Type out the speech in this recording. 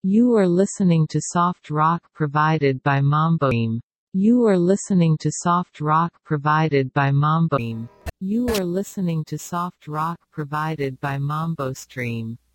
You are listening to soft rock provided by Mambo. You are listening to soft rock provided by Mambo. You are listening to soft rock provided by Mambo Stream.